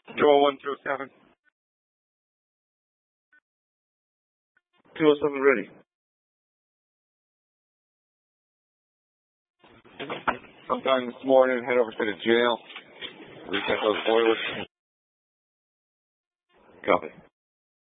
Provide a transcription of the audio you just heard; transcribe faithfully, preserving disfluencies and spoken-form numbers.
two oh one, two oh seven. two oh seven ready. Sometime this morning, head over to the jail. Reset those boilers. Copy.